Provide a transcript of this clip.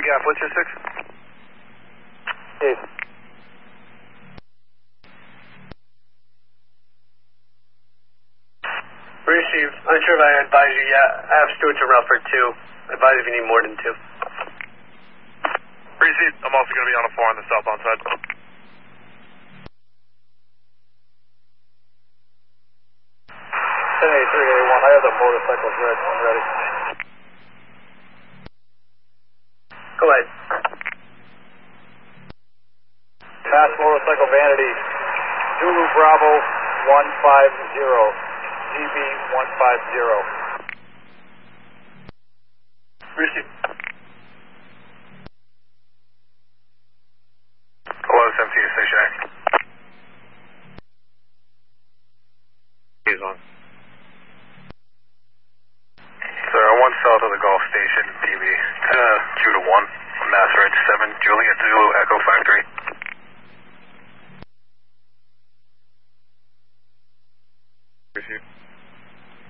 Gap, what's your 6? Hey. Received. Unsure if I advise you yet. I have Stewart to Relford too. Advise if you need more than 2. Received. I'm also going to be on a 4 on the southbound side. 1083A1, I have the motorcycles red. I'm ready. Go ahead. Pass motorcycle vanity. Zulu Bravo 150. GB 150. Received. Hello, 17 station. He's on. Sir, 1 south of the Gulf Station, TV. 2 to 1. Mass range 7, Juliet Zulu, Echo 53. Received.